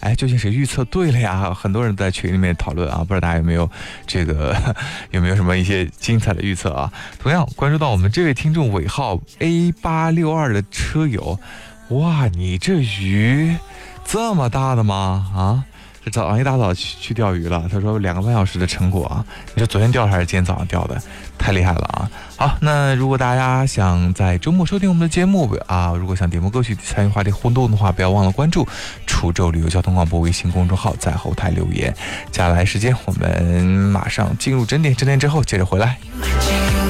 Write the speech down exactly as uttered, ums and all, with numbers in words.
哎，究竟谁预测对了呀？很多人在群里面讨论啊，不知道大家有没有这个有没有什么一些精彩的预测啊？同样关注到我们这位听众尾号 A 八六二的车友，哇，你这鱼这么大的吗？啊？早上一大早去去钓鱼了，他说两个半小时的成果啊，你说昨天钓的还是今天早上钓的，太厉害了啊！好，那如果大家想在周末收听我们的节目啊，如果想点播歌曲参与话题互动的话，不要忘了关注滁州旅游交通广播微信公众号，在后台留言。接下来时间我们马上进入整点，整点之后接着回来。